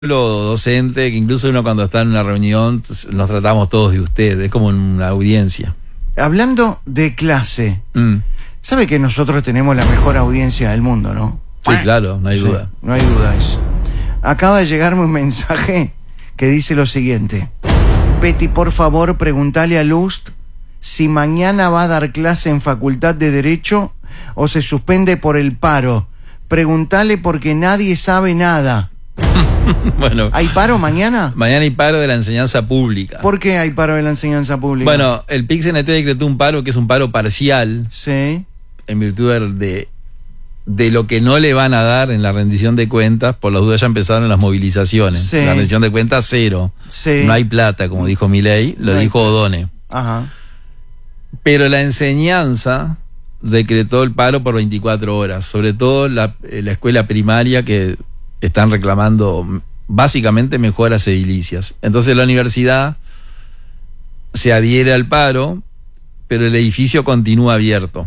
docente, que incluso uno cuando está en una reunión nos tratamos todos de usted, es como una audiencia. Hablando de clase, sabe que nosotros tenemos la mejor audiencia del mundo, ¿no? Sí, claro, no hay duda. No hay duda de eso. Acaba de llegarme un mensaje que dice lo siguiente: Betty, por favor, preguntale a Lust si mañana va a dar clase en Facultad de Derecho o se suspende por el paro. Preguntale porque nadie sabe nada. Bueno, ¿Hay paro mañana? Mañana hay paro de la enseñanza pública. ¿Por qué hay paro de la enseñanza pública? Bueno, el PIC-CNT decretó un paro que es un paro parcial. Sí. En virtud de lo que no le van a dar en la rendición de cuentas. Por las dudas ya empezaron las movilizaciones. Sí. La rendición de cuentas, cero. Sí. No hay plata, como dijo Milei, lo dijo Odone. Ajá. Pero la enseñanza decretó el paro por 24 horas. Sobre todo la escuela primaria, que están reclamando básicamente mejoras edilicias. Entonces la universidad se adhiere al paro, pero el edificio continúa abierto.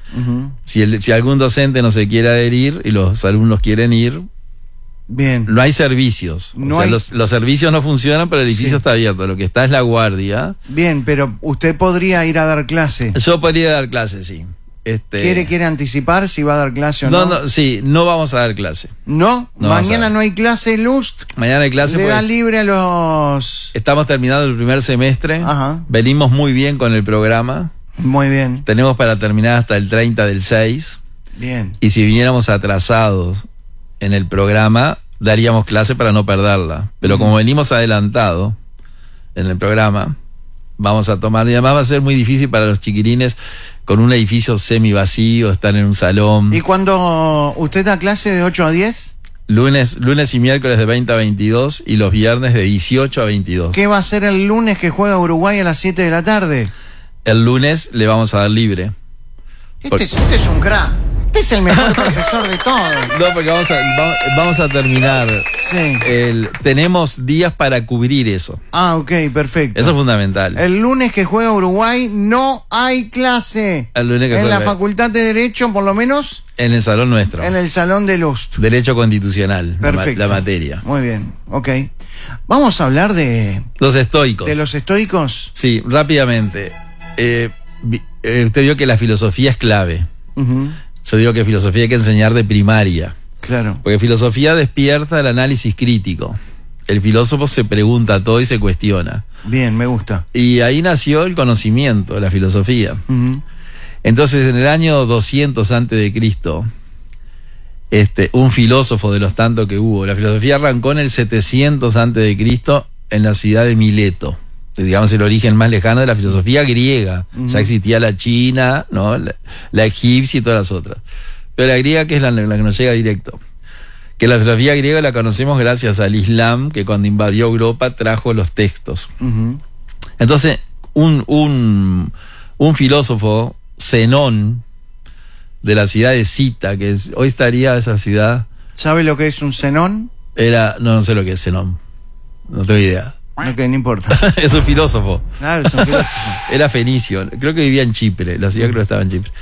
Si algún docente no se quiere adherir y los alumnos quieren ir, bien, no hay servicios. Los servicios no funcionan, pero el edificio está abierto. Lo que está es la guardia. Bien, pero usted podría ir a dar clase. Yo podría dar clase, sí. ¿Quiere anticipar si va a dar clase o no? No, sí, no vamos a dar clase. ¿No? No, mañana no hay clase, Lust. Mañana hay clase. Le da libre a los... Estamos terminando el primer semestre. Ajá. Venimos muy bien con el programa. Muy bien. Tenemos para terminar hasta el 30 del 6. Bien. Y si viniéramos atrasados en el programa, daríamos clase para no perderla. Pero como venimos adelantado en el programa, vamos a tomar, y además va a ser muy difícil para los chiquilines con un edificio semi vacío, estar en un salón. ¿Y cuando usted da clase de 8 a 10? Lunes y miércoles de 20 a 22 y los viernes de 18 a 22. ¿Qué va a hacer el lunes que juega Uruguay a las 7 de la tarde? El lunes le vamos a dar libre. Este es un crack. Este es el mejor profesor de todos. No, porque vamos a terminar. Sí. Tenemos días para cubrir eso. Ah, ok, perfecto. Eso es fundamental. El lunes que juega Uruguay no hay clase. El lunes que en juega la Facultad de Derecho, por lo menos. En el salón nuestro. En el salón de Lust. Derecho constitucional. Perfecto. La materia. Muy bien, ok. Vamos a hablar de... Los estoicos. ¿De los estoicos? Sí, rápidamente. Usted vio que la filosofía es clave. Yo digo que filosofía hay que enseñar de primaria. Claro. Porque filosofía despierta el análisis crítico. El filósofo se pregunta todo y se cuestiona. Bien, me gusta. Y ahí nació el conocimiento, la filosofía. Entonces, en el año 200 antes de Cristo, un filósofo de los tantos que hubo, la filosofía arrancó en el 700 antes de Cristo en la ciudad de Mileto. Digamos el origen más lejano de la filosofía griega. Ya existía la china, ¿no? la egipcia y todas las otras. Pero la griega, que es la que nos llega directo. Que la filosofía griega la conocemos gracias al Islam, que cuando invadió Europa trajo los textos. Entonces, un filósofo, Zenón, de la ciudad de Cita, que hoy estaría esa ciudad. ¿Sabe lo que es un Zenón? No sé lo que es Zenón. No tengo idea. Ok, no importa. Es un filósofo. Claro, es un filósofo. Era fenicio. Creo que vivía en Chipre. La ciudad creo que estaba en Chipre.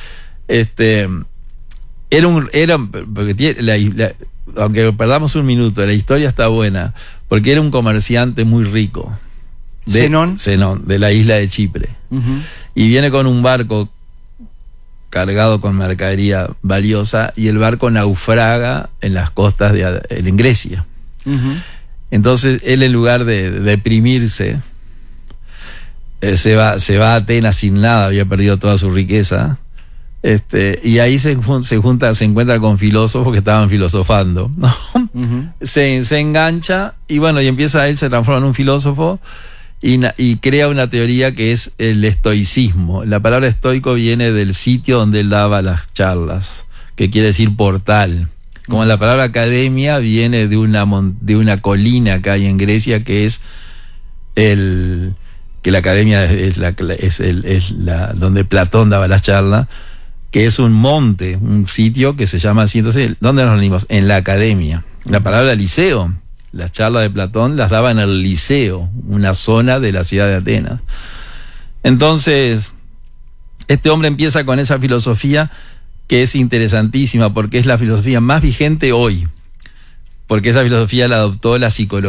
Porque aunque perdamos un minuto, la historia está buena. Porque era un comerciante muy rico. ¿Zenón? Zenón, de la isla de Chipre. Y viene con un barco cargado con mercadería valiosa. Y el barco naufraga en las costas en Grecia. Entonces él, en lugar de deprimirse, se va a Atenas sin nada, había perdido toda su riqueza, y ahí se encuentra con filósofos que estaban filosofando, ¿no? Se engancha y bueno, y él se transforma en un filósofo y crea una teoría que es el estoicismo. La palabra estoico viene del sitio donde él daba las charlas, que quiere decir portal. Como la palabra academia viene de una colina que hay en Grecia, que es que la academia es donde Platón daba las charlas, que es un monte, un sitio que se llama así. Entonces, ¿dónde nos reunimos? En la academia. La palabra liceo, las charlas de Platón las daba en el Liceo, una zona de la ciudad de Atenas. Entonces, este hombre empieza con esa filosofía que es interesantísima porque es la filosofía más vigente hoy. porque esa filosofía la adoptó la psicología